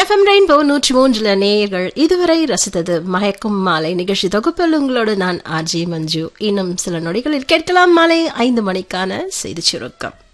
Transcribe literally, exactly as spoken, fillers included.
FM rainbow நூற்றி மூன்றுல நேயர்கள் இதுவரை ரசித்தது மயக்கும் மாலை நிகழ்ச்சி தொகுப்பில் உங்களோடு நான் ஆர்ஜி மஞ்சு. இன்னும் சில நொடிகளில் கேட்கலாம் மாலை ஐந்து மணிக்கான செய்தி சுருக்கம்.